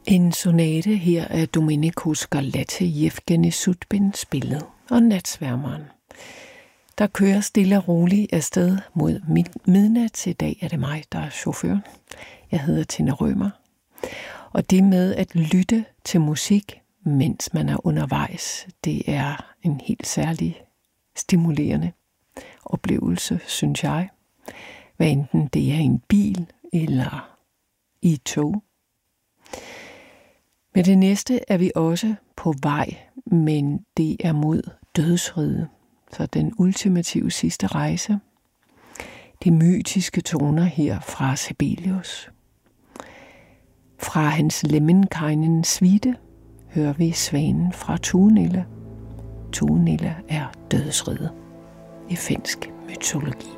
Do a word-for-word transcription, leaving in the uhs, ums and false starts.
En sonate her af Domenico Scarlatti, Yevgenij Sudbin spillet, og Natsværmeren. Der kører stille og roligt afsted mod midnat. Til i dag er det mig, der er chaufføren. Jeg hedder Tina Rømer. Og det med at lytte til musik, mens man er undervejs, det er en helt særlig stimulerende oplevelse, synes jeg. Hvad enten det er i en bil eller i et tog. Med det næste er vi også på vej, men det er mod dødsriget. Så den ultimative sidste rejse. De mytiske toner her fra Sibelius. Fra hans Lemminkainen suite hører vi Svanen fra Tuonela. Tuonela er dødsriget i finsk mytologi.